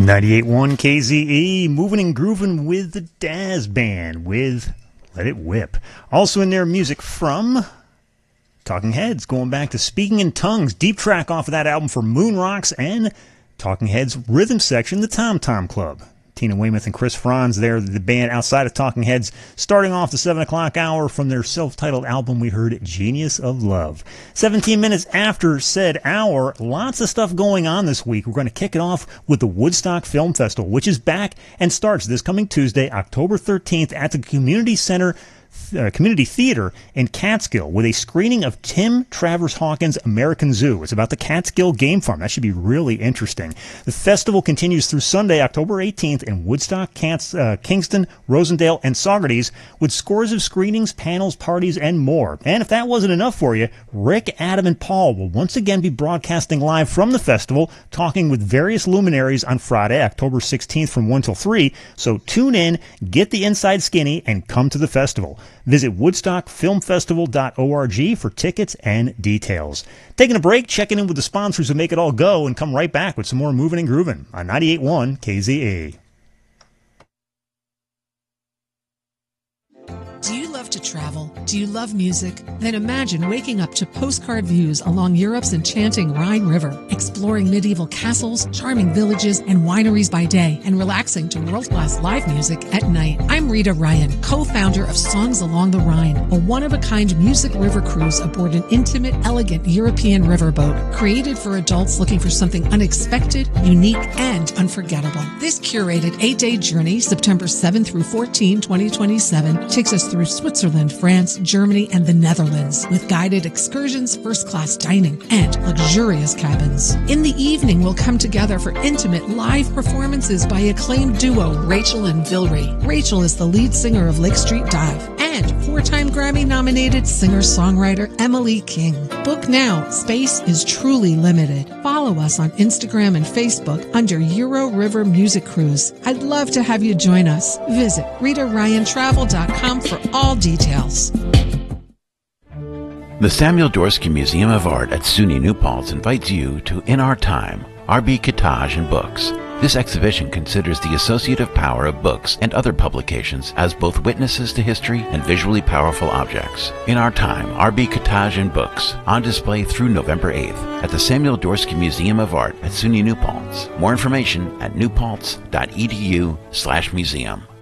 98.1 KZE, moving and grooving with the Daz Band with Let It Whip. Also in there, music from Talking Heads, going back to Speaking in Tongues, deep track off of that album for Moon Rocks, and Talking Heads rhythm section, the Tom Tom Club. Tina Weymouth and Chris Franz there, the band outside of Talking Heads, starting off the 7 o'clock hour from their self-titled album. We heard Genius of Love. 17 minutes after said hour, lots of stuff going on this week. We're going to kick it off with the Woodstock Film Festival, which is back and starts this coming Tuesday, October 13th at the Community Theater in Catskill with a screening of Tim Travers Hawkins' American Zoo. It's about the Catskill Game Farm. That should be really interesting. The festival continues through Sunday, October 18th in Woodstock, Kingston, Rosendale, and Saugerties with scores of screenings, panels, parties, and more. And if that wasn't enough for you, Rick, Adam, and Paul will once again be broadcasting live from the festival, talking with various luminaries on Friday, October 16th from 1 till 3. So tune in, get the inside skinny, and come to the festival. Visit woodstockfilmfestival.org for tickets and details. Taking a break, checking in with the sponsors who make it all go, and come right back with some more Moving and Grooving on 98.1 KZE. Do you love to travel? Do you love music? Then imagine waking up to postcard views along Europe's enchanting Rhine River, exploring medieval castles, charming villages, and wineries by day, and relaxing to world-class live music at night. I'm Rita Ryan, co-founder of Songs Along the Rhine, a one-of-a-kind music river cruise aboard an intimate, elegant European riverboat created for adults looking for something unexpected, unique, and unforgettable. This curated 8-day journey, September 7 through 14, 2027, takes us through Switzerland, France, Germany, and the Netherlands with guided excursions, first-class dining, and luxurious cabins. In the evening, we'll come together for intimate live performances by acclaimed duo Rachel and Vilry. Rachel is the lead singer of Lake Street Dive and 4-time Grammy-nominated singer-songwriter Emily King. Book now. Space is truly limited. Follow us on Instagram and Facebook under Euro River Music Cruise. I'd love to have you join us. Visit RitaRyanTravel.com for all details. The Samuel Dorsky Museum of Art at SUNY New Paltz invites you to In Our Time, R.B. Kitaj and Books. This exhibition considers the associative power of books and other publications as both witnesses to history and visually powerful objects. In Our Time, R.B. Kitaj and Books, on display through November 8th at the Samuel Dorsky Museum of Art at SUNY New Paltz. More information at newpaltz.edu/museum.